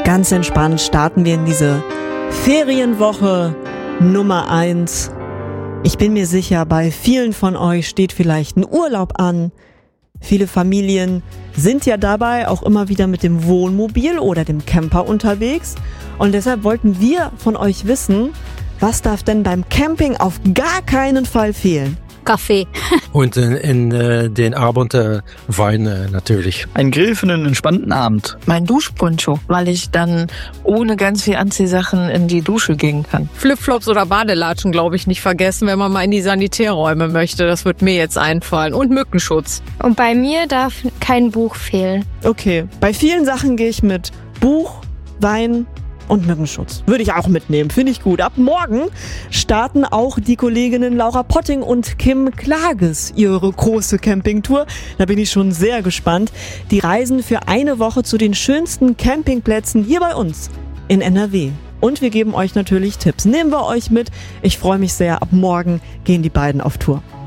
Ganz entspannt starten wir in diese Ferienwoche Nummer 1. Ich bin mir sicher, bei vielen von euch steht vielleicht ein Urlaub an. Viele Familien sind ja dabei auch immer wieder mit dem Wohnmobil oder dem Camper unterwegs. Und deshalb wollten wir von euch wissen, was darf denn beim Camping auf gar keinen Fall fehlen? Kaffee. Und in den Abend Wein natürlich. Ein Grill für einen entspannten Abend. Mein Duschponcho, weil ich dann ohne ganz viel Anziehsachen in die Dusche gehen kann. Flipflops oder Badelatschen, glaube ich, nicht vergessen, wenn man mal in die Sanitärräume möchte. Das wird mir jetzt einfallen. Und Mückenschutz. Und bei mir darf kein Buch fehlen. Okay, bei vielen Sachen gehe ich mit Buch, Wein und Mückenschutz. Würde ich auch mitnehmen, finde ich gut. Ab morgen starten auch die Kolleginnen Laura Potting und Kim Klages ihre große Campingtour. Da bin ich schon sehr gespannt. Die reisen für eine Woche zu den schönsten Campingplätzen hier bei uns in NRW. Und wir geben euch natürlich Tipps. Nehmen wir euch mit. Ich freue mich sehr. Ab morgen gehen die beiden auf Tour.